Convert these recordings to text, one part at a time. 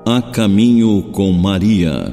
A Caminho com Maria.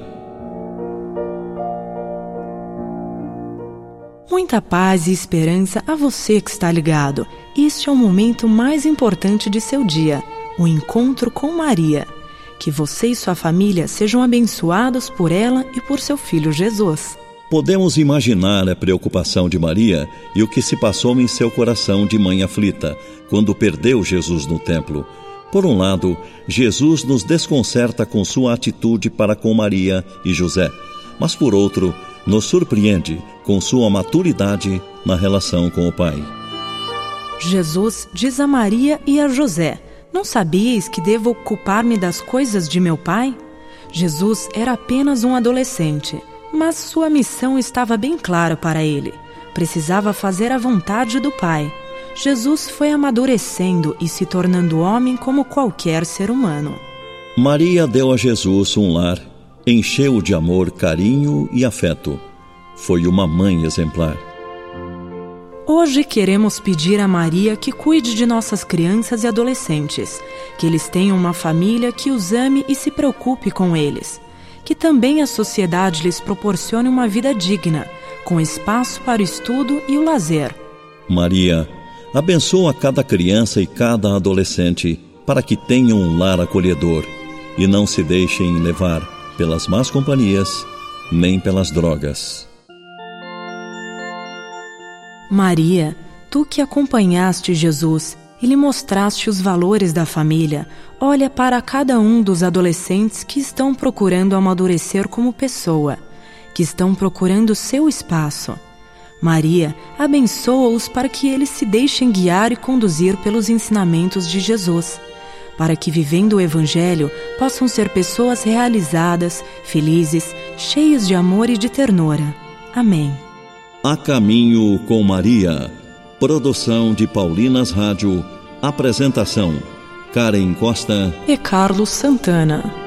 Muita paz e esperança a você que está ligado. Este é o momento mais importante de seu dia, o encontro com Maria. Que você e sua família sejam abençoados por ela e por seu filho Jesus. Podemos imaginar a preocupação de Maria e o que se passou em seu coração de mãe aflita, quando perdeu Jesus no templo. Por um lado, Jesus nos desconcerta com sua atitude para com Maria e José, mas por outro, nos surpreende com sua maturidade na relação com o Pai. Jesus diz a Maria e a José: não sabíeis que devo ocupar-me das coisas de meu Pai? Jesus era apenas um adolescente, mas sua missão estava bem clara para ele. Precisava fazer a vontade do Pai. Jesus foi amadurecendo e se tornando homem como qualquer ser humano. Maria deu a Jesus um lar, encheu-o de amor, carinho e afeto. Foi uma mãe exemplar. Hoje queremos pedir a Maria que cuide de nossas crianças e adolescentes, que eles tenham uma família que os ame e se preocupe com eles, que também a sociedade lhes proporcione uma vida digna, com espaço para o estudo e o lazer. Maria, abençoa cada criança e cada adolescente para que tenham um lar acolhedor e não se deixem levar pelas más companhias nem pelas drogas. Maria, tu que acompanhaste Jesus e lhe mostraste os valores da família, olha para cada um dos adolescentes que estão procurando amadurecer como pessoa, que estão procurando seu espaço. Maria, abençoa-os para que eles se deixem guiar e conduzir pelos ensinamentos de Jesus, para que, vivendo o Evangelho, possam ser pessoas realizadas, felizes, cheias de amor e de ternura. Amém. A Caminho com Maria. Produção de Paulinas Rádio. Apresentação: Karen Costa e Carlos Santana.